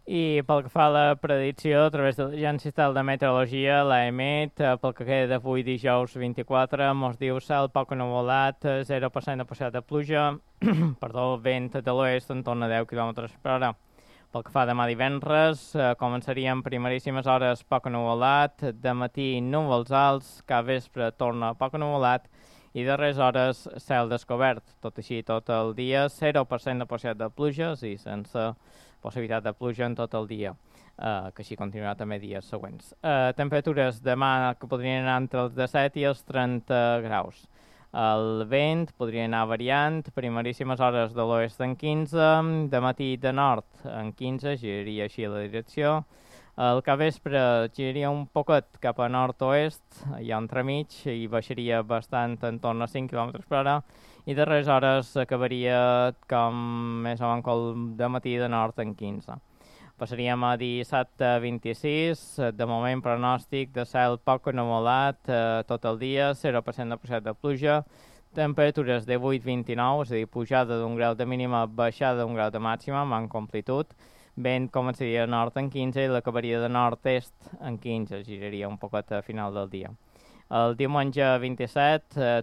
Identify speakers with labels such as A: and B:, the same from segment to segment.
A: I pel que fa a la predicció, a través de l'Agència Estatal de Meteorologia, l'EMET, pel que queda d'avui dijous 24, mos diu cel poc ennuvolat, 0% de possibilitat de pluja, perdó, vent de l'oest en torn a 10 km per hora. Pel que fa demà divendres, començaríem primeríssimes hores poc ennuvolat, de matí núvols alts, cap vespre torna poc ennuvolat, i darreres hores cel descobert. Tot així, tot el dia, 0% de possibilitat de pluja, i sense possibilitat de pluja en tot el dia, que així continuarà també dies següents. Temperatures demà que podrien anar entre els 17 i els 30 graus. El vent podria anar variant, primeríssimes hores de l'oest en 15, de matí de nord en 15, giraria així la direcció. El capvespre giraria un poquet cap a nord-oest, hi ha entremig, i baixaria bastant en torn a 5 km per hora, i darreres hores acabaria com més o menys el de matí de nord en 15. Passaríem a dissabte 26, de moment pronòstic de cel poc ennuvolat tot el dia, 0% de possibilitat de pluja, temperatures de 8-29, és a dir, pujada d'un grau de mínima, baixada d'un grau de màxima, amb amplitud, vent començaria a nord en 15 i l'acabaria de nord-est en 15, giraria un poquet a final del dia. El diumenge 27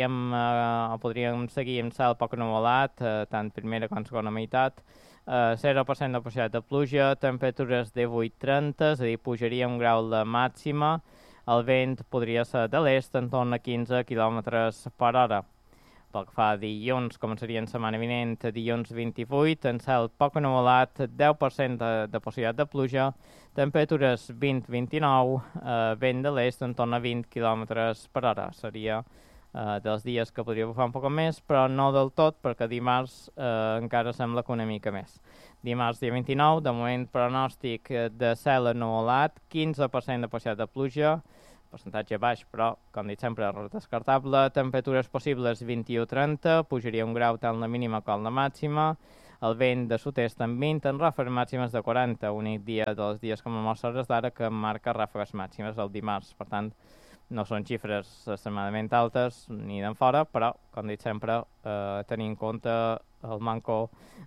A: podríem seguir amb cel poc ennuvolat, tant primera com segona meitat, 0% de possibilitat de pluja, temperatures de 8-30, és a dir, pujaria un grau la màxima, el vent podria ser de l'est en torn a 15 km per hora. Pel que fa a dilluns, començaria en setmana vinent, dilluns 28, en cel poc ennuvolat, 10% de possibilitat de pluja, temperatures 20-29, vent de l'est en torn a 20 km per hora. Seria dels dies que podria bufar un poc més, però no del tot, perquè dimarts encara sembla que una mica més. Dimarts, dia 29, de moment pronòstic de cel ennuvolat, 15% de possibilitat de pluja, percentatge baix, però, com dic sempre, descartable. Temperatures possibles 21-30, pujaria un grau tant la mínima com la màxima. El vent de sud-est en 20, en ràfegues màximes de 40, únic dia dels dies com a mostra hores d'ara que marca ràfegues màximes el dimarts. Per tant, no són xifres extremadament altes ni d'en fora, però, com dic sempre, tenir en compte el manco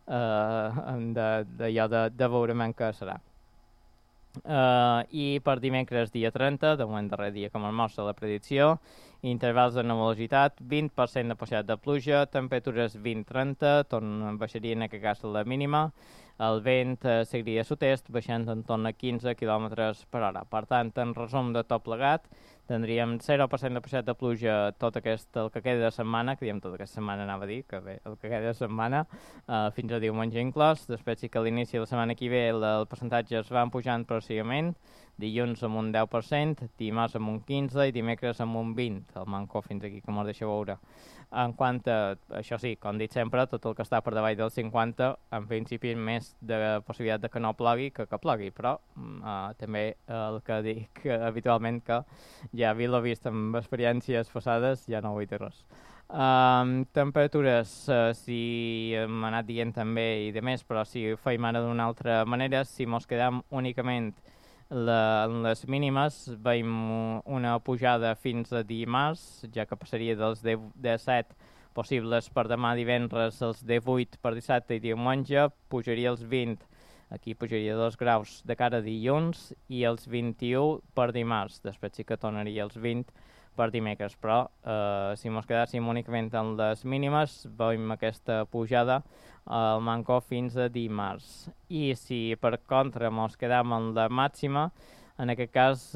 A: de veurement que serà. I per dimecres dia 30, de moment darrer dia com el mostra la predicció, intervals de nuvolositat, 20% de possibilitat de pluja, temperatures 20-30, baixaria en aquest cas la mínima, el vent seguiria a sud-est, baixant en torn a 15 km per hora. Per tant, en resum de tot plegat, tindríem 0% de possibilitat de pluja tot el que queda de setmana, que diem tota aquesta setmana anava a dir, que bé, el que queda de setmana, fins a diumenge inclòs. Després sí que a l'inici de la setmana que ve el percentatge es van pujant progressivament, dilluns amb un 10%, dimarts amb un 15% i dimecres amb un 20%, el manco fins aquí que m'ho deixa veure. En quant a, això sí, com dic sempre, tot el que està per davall del 50, en principi és més de possibilitat de que no plogui que plogui, però també el que dic habitualment que ja havia vist amb experiències passades, ja no vull dir res. Temperatures, si hem anat dient també i de més, però si ho feim ara d'una altra manera, si mos quedam únicament les mínimes, veiem una pujada fins a dimarts, ja que passaria dels 17 possibles per demà divendres als 18 per dissabte i diumenge, pujaria als 20, aquí pujaria 2 graus de cara a dilluns i els 21 per dimarts, després sí que tornaria als 20 per dimecres, però si mos quedàssim únicament en les mínimes, veiem aquesta pujada al manco fins a dimarts. I si per contra mos quedam en la màxima, en aquest cas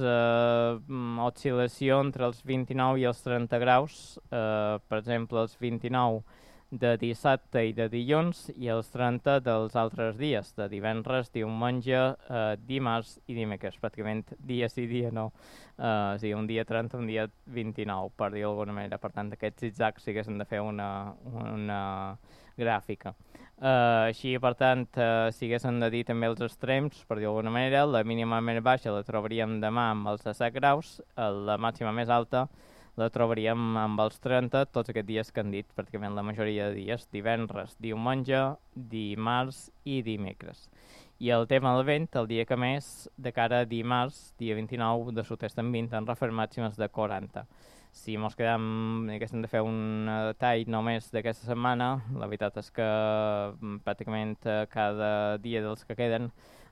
A: oscil·lació entre els 29 i els 30 graus, per exemple els 29 de dissabte i de dilluns i els 30 dels altres dies, de divendres, diumenge, dimarts i dimecres, pràcticament dia sí, dia no. És a dir, un dia 30, un dia 29, per dir d'alguna manera. Per tant, aquests zigzags sí que s'han de fer una gràfica. Així, per tant, si haguéssim de dir també els extrems, per dir d'alguna manera, la mínima més baixa la trobaríem demà amb els 17 graus, la màxima més alta la trobaríem amb els 30 tots aquests dies que han dit, pràcticament la majoria de dies, divendres, diumenge, dimarts i dimecres. I el tema del vent, el dia que més, de cara a dimarts, dia 29, de sud-est en 20, en ràfegues màximes de 40. Si mos quedam, haguéssim de fer un tall només d'aquesta setmana, la veritat és que pràcticament cada dia dels que queden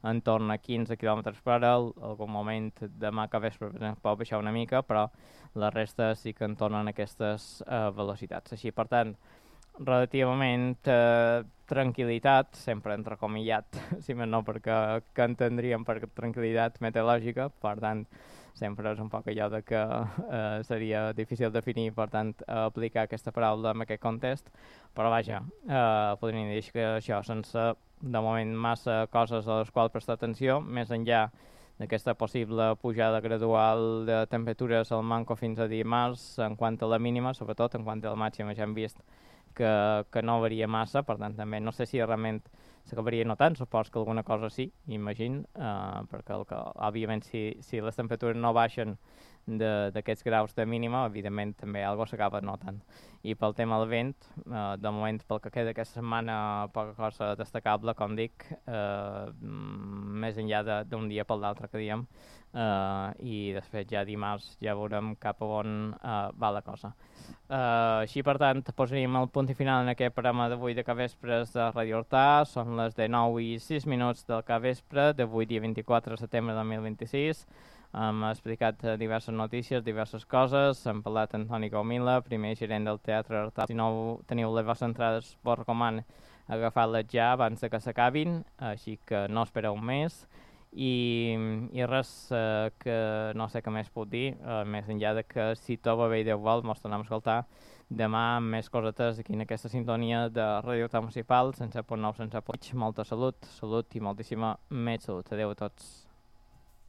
A: en torn a 15 km per hora, algun moment demà que vespre pot baixar una mica, però la resta sí que en tornen aquestes velocitats. Així, per tant, relativament tranquil·litat, sempre entrecomillat, si més no perquè que entendríem per tranquil·litat meteorològica, per tant, sempre és un poc allò de que seria difícil definir, per tant, aplicar aquesta paraula en aquest context, però vaja, podríem dir que això, sense de moment massa coses a les quals prestar atenció, més enllà d'aquesta possible pujada gradual de temperatures al manco fins a dimarts, en quant a la mínima, sobretot en quant a la màxima, ja hem vist que no varia massa, per tant també no sé si realment s'acabaria notant, supos que alguna cosa sí, imagino, perquè òbviament si les temperatures no baixen d'aquests graus de mínima, evidentment també alguna s'acaba notant. I pel tema del vent, de moment pel que queda aquesta setmana poca cosa destacable, com dic, més enllà d'un dia per l'altre que diem, i després ja dimarts ja veurem cap a on va la cosa. Així, per tant, posaríem el punt i final en aquest programa d'avui de Capvespres de Radio Hortà. Són les 19:06 del capvespre d'avui, dia 24 de setembre de 2026. Hem explicat diverses notícies, diverses coses. Hem parlat amb Antoni Gaumila, primer gerent del Teatre Hortà. Si no teniu les vostres entrades, vos recomano agafar-les ja abans de que s'acabin, així que no espereu un mes. I res, que no sé què més puc dir, més enllà de que si tot va bé i Déu vol, mos tornem a escoltar demà amb més cosetes aquí en aquesta sintonia de Radio Hortà Municipal, 107.9, 107.8. Molta salut i moltíssima més salut. Adéu a tots.